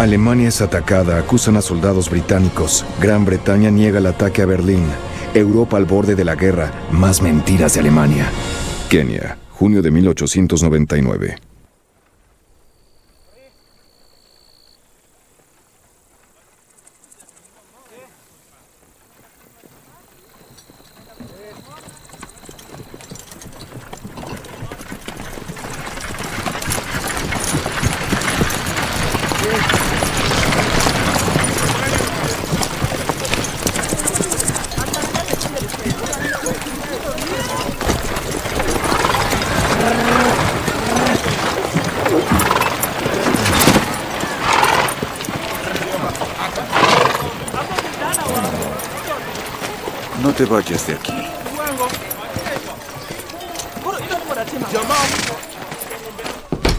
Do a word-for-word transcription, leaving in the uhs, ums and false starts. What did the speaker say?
Alemania es atacada, acusan a soldados británicos. Gran Bretaña niega el ataque a Berlín. Europa al borde de la guerra. Más mentiras de Alemania. Kenia, junio de mil ochocientos noventa y nueve. No te vayas de aquí.